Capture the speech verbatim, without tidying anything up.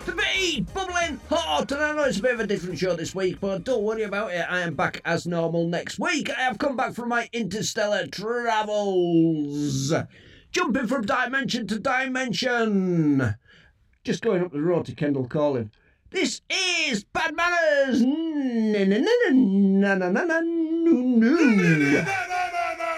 to be bubbling hot. And I know it's a bit of a different show this week, but don't worry about it. I am back as normal next week. I have come back from my interstellar travels, jumping from dimension to dimension, just going up the road to Kendall Calling. This is Bad Manners. Na na na na na na na na.